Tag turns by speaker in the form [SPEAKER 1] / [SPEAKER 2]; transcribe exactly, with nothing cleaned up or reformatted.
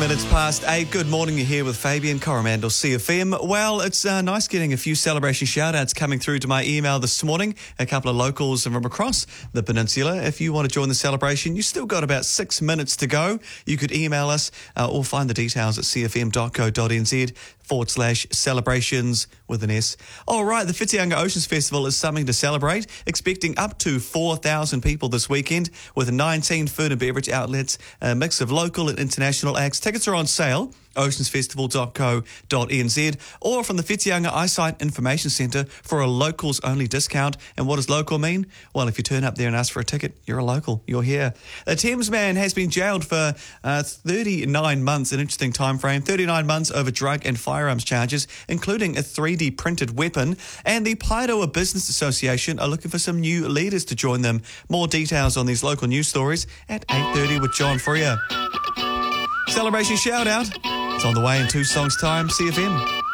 [SPEAKER 1] minutes past eight. Good morning. You're here with Fabian Coromandel, C F M. Well, it's uh, nice getting a few celebration shout-outs coming through to my email this morning. A couple of locals from across the peninsula. If you want to join the celebration, you still got about six minutes to go. You could email us uh, or find the details at cfm.co.nz forward slash celebrations with an S. All right, the Whitianga Oceans Festival is something to celebrate, expecting up to four thousand people this weekend with nineteen food and beverage outlets, a mix of local and international acts. Tickets are on sale, oceans festival dot co dot n z, or from the Whitianga Eyesight Information Centre for a locals-only discount. And what does local mean? Well, if you turn up there and ask for a ticket, you're a local. You're here. A Thames man has been jailed for uh, thirty-nine months, an interesting time frame, thirty-nine months over drug and firearms charges, including a three D printed weapon. And the Paeroa Business Association are looking for some new leaders to join them. More details on these local news stories at eight thirty with John Freer. Celebration shout-out. It's on the way in two songs' time. C F M.